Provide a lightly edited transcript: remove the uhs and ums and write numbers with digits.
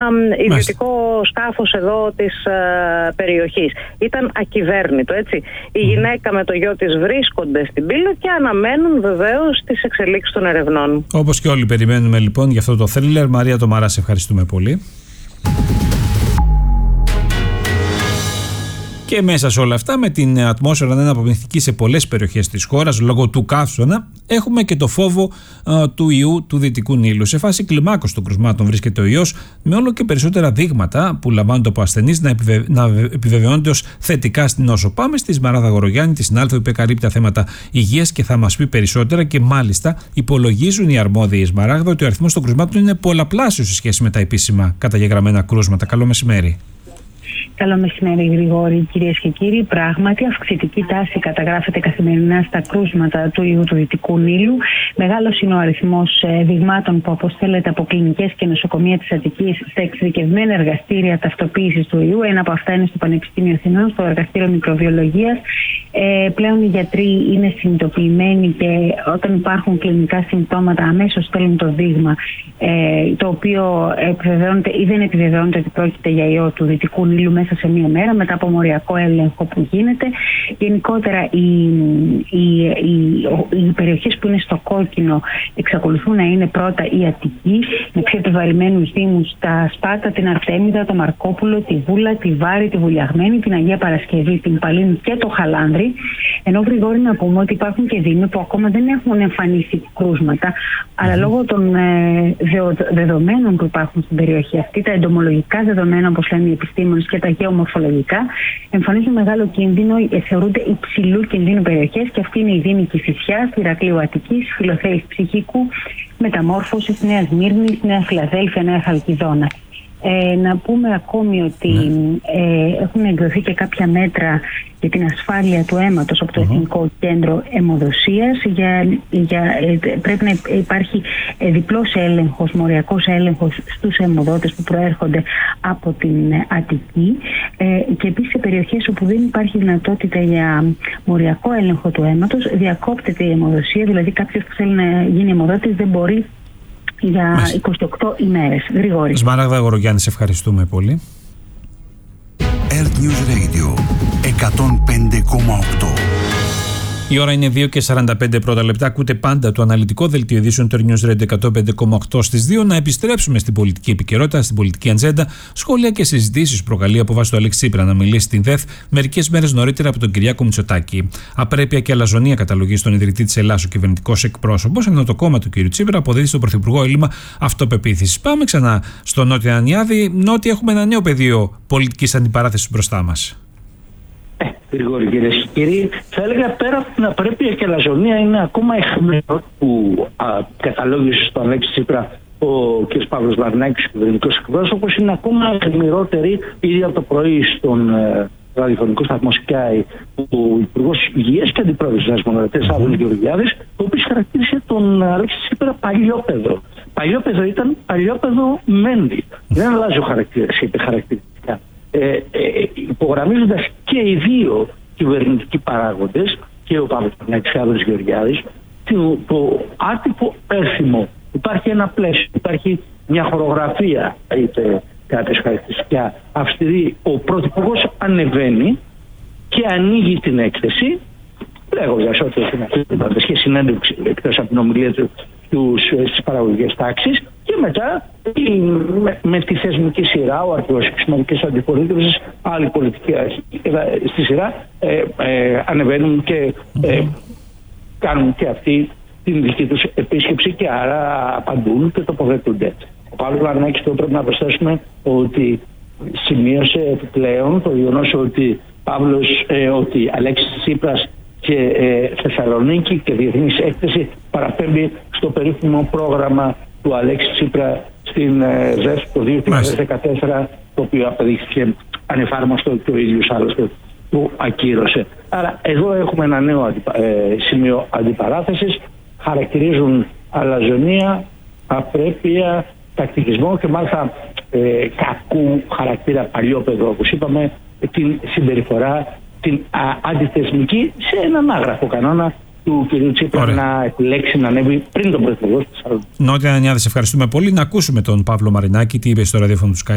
ιδιωτικό σκάφος εδώ της περιοχής. Ήταν ακυβέρνητο, έτσι. Η γυναίκα με το γιο της βρίσκονται στην Πύλο και αναμένουν βεβαίως τις εξελίξεις των ερευνών. Όπως και όλοι περιμένουμε λοιπόν για αυτό το θρίλερ. Μαρία Τομαρά, σε ευχαριστούμε πολύ. Και μέσα σε όλα αυτά, με την ατμόσφαιρα να είναι απομυθική σε πολλές περιοχές της χώρας λόγω του καύσωνα, έχουμε και το φόβο του ιού του Δυτικού Νείλου. Σε φάση κλιμάκωσης των κρουσμάτων βρίσκεται ο ιός, με όλο και περισσότερα δείγματα που λαμβάνονται από ασθενείς να επιβεβαιώνονται ως θετικά στην νόσο. Πάμε στη Σμαράγδα Γορογιάννη, τη συνάδελφο που επεκαλύπτει τα θέματα υγείας και θα μας πει περισσότερα. Και μάλιστα υπολογίζουν οι αρμόδιοι Σμαράγδα ότι ο αριθμός των κρουσμάτων είναι πολλαπλάσιος σε σχέση με τα επίσημα καταγεγραμμένα κρούσματα. Καλό μεσημέρι. Καλό μεσημέρι, Γρηγόρη. Κυρίες και κύριοι, πράγματι αυξητική τάση καταγράφεται καθημερινά στα κρούσματα του ιού του Δυτικού Νείλου. Μεγάλος είναι ο αριθμός δειγμάτων που αποστέλλεται από κλινικές και νοσοκομεία της Αττικής στα εξειδικευμένα εργαστήρια ταυτοποίησης του ιού. Ένα από αυτά είναι στο Πανεπιστήμιο Αθηνών, στο εργαστήριο μικροβιολογίας. Πλέον οι γιατροί είναι συνειδητοποιημένοι και όταν υπάρχουν κλινικά συμπτώματα αμέσως στέλνουν το δείγμα, το οποίο επιβεβαιώνεται ή δεν επιβεβαιώνεται ότι πρόκειται για ιό του Δυτικού Νείλου μέσα σε μία μέρα μετά από μοριακό έλεγχο που γίνεται. Γενικότερα οι περιοχές που είναι στο κόκκινο εξακολουθούν να είναι πρώτα η Αττική, με πιο επιβαρημένους δήμους, τα Σπάτα, την Αρτέμιδα, το Μαρκόπουλο, τη Βούλα, τη Βάρη, τη Βουλιαγμένη, την Αγία Παρασκευή, την Παλίνη και το Χαλάνδρη. Ενώ, Γρηγόρη, να πούμε ότι υπάρχουν και δήμοι που ακόμα δεν έχουν εμφανίσει κρούσματα, αλλά λόγω των δεδομένων που υπάρχουν στην περιοχή αυτή, τα εντομολογικά δεδομένα, όπως λένε οι επιστήμονες, και τα γεωμορφολογικά, εμφανίζουν μεγάλο κίνδυνο, θεωρούνται υψηλού κινδύνου περιοχές, και αυτή είναι η δήμη Κηφισιάς, Ηρακλείου Αττικής, Φιλοθέης Ψυχικού, Μεταμόρφωσης, Νέα Σμύρνης, Νέα Φιλαδέλφια, Νέα Χαλκιδόνα. Να πούμε ακόμη ότι έχουν εκδοθεί και κάποια μέτρα για την ασφάλεια του αίματος από το Εθνικό Κέντρο Αιμοδοσίας. Πρέπει να υπάρχει διπλός έλεγχος, μοριακός έλεγχος στους αιμοδότες που προέρχονται από την Αττική, και επίσης σε περιοχές όπου δεν υπάρχει δυνατότητα για μοριακό έλεγχο του αίματος διακόπτεται η αιμοδοσία, δηλαδή κάποιος που θέλει να γίνει αιμοδότης δεν μπορεί για 28 ημέρες. Γρηγόρη. Σμαράγδα Γορογιάννη, σε ευχαριστούμε πολύ. Earth News Radio 105,8. Η ώρα είναι 2 και 45 πρώτα λεπτά. Ακούτε πάντα το αναλυτικό δελτίο ειδήσεων του News Radio 105,8 στις 2. Να επιστρέψουμε στην πολιτική επικαιρότητα, στην πολιτική ατζέντα. Σχόλια και συζητήσεις προκαλεί απόφαση του Αλέξη Τσίπρα να μιλήσει στην ΔΕΘ μερικές μέρες νωρίτερα από τον Κυριάκο Μητσοτάκη. Απρέπεια και αλαζονία καταλογεί στον ιδρυτή της Ελλάδας ο κυβερνητικός εκπρόσωπος, ενώ το κόμμα του κ. Τσίπρα αποδίδει στον Πρωθυπουργό έλλειμμα αυτοπεποίθησης. Πάμε ξανά στο Νότιο Ανιάδη. Νότια, έχουμε ένα νέο πεδίο πολιτικής αντιπαράθεσης μπροστά μας. Γρηγόρη, κυρίες και κύριοι, θα έλεγα πέρα από την απρέπεια και λαζονία, είναι ακόμα αιχμένο που καταλόγησε στο Αλέξη Τσίπρα ο κ. Παύλος Βαρνάκης, ο κυβερνητικός εκπρόσωπος, είναι ακόμα αιχμηρότερη. Ήδη από το πρωί στον ραδιοφωνικό σταθμό Sky, ο Υπουργός Υγείας και Αντιπρόεδρος της Δημοκρατίας, Άδωνης Γεωργιάδης, ο οποίος χαρακτήρισε τον Αλέξη Τσίπρα παλιόπαιδο. Παλιόπαιδο ήταν, παλιόπαιδο Μέντι. Δεν αλλάζει ο χαρακτήρας, είπε χαρακτηριστικά. Υπογραμμίζοντας και οι δύο κυβερνητικοί παράγοντες, και ο Παύλος Βαρνάκης και ο Άδωνης Γεωργιάδης, το άτυπο έθιμο. Υπάρχει ένα πλαίσιο, υπάρχει μια χορογραφία, είπε κάτι χαρακτηριστικά αυστηρή. Ο πρωθυπουργός ανεβαίνει και ανοίγει την έκθεση, λέγοντας ότι έχει συνέντευξη εκτός από την ομιλία του στις παραγωγικές τάξεις, και μετά με τη θεσμική σειρά, ο αρχηγός εξωματικής αντιπολίτευσης, άλλη πολιτική αρχή στη σειρά, ανεβαίνουν και κάνουν και αυτοί την δική τους επίσκεψη, και άρα απαντούν και τοποθετούνται. Ο Παύλος Βαρνάκης, το πρέπει να προσθέσουμε ότι σημείωσε επιπλέον το γεγονός ότι ότι Αλέξης Τσίπρας και Θεσσαλονίκη και Διεθνής Έκθεση παραπέμπει στο περίφημο πρόγραμμα του Αλέξη Τσίπρα στην ΔΕΘ το 2014, το οποίο αποδείχθηκε ανεφάρμοστο και ο ίδιος άλλωστε που ακύρωσε. Άρα εδώ έχουμε ένα νέο σημείο αντιπαράθεσης. Χαρακτηρίζουν αλαζονία, απρέπεια, τακτικισμό και μάλιστα κακού χαρακτήρα παλιόπαιδο, όπως είπαμε, την συμπεριφορά, την αντιθεσμική, σε έναν άγραφο κανόνα του κ. Τσίπρα να επιλέξει να ανέβει πριν τον Πρωθυπουργό. Νότια Ανιάδη, σε ευχαριστούμε πολύ. Να ακούσουμε τον Παύλο Μαρινάκη τι είπε στο ραδιόφωνο του Sky.